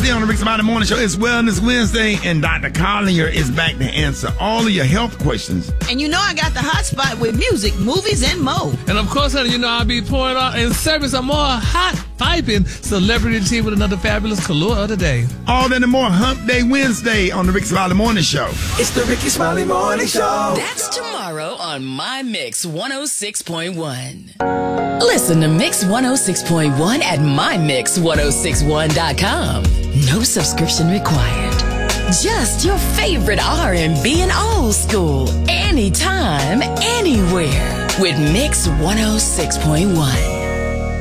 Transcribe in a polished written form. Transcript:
Wednesday on the Rick Smiley Morning Show. It's Wellness Wednesday, and Dr. Collier is back to answer all of your health questions. And you know I got the hot spot with music, movies, and more. And of course, honey, you know I'll be pouring out in service of more hot, piping celebrity tea with another fabulous color of the day. All that and more Hump Day Wednesday on the Rick Smiley Morning Show. It's the Ricky Smiley Morning Show. That's tomorrow on My Mix 106.1. Listen to Mix 106.1 at MyMix1061.com. No subscription required. Just your favorite R&B and old school. Anytime, anywhere. With Mix 106.1.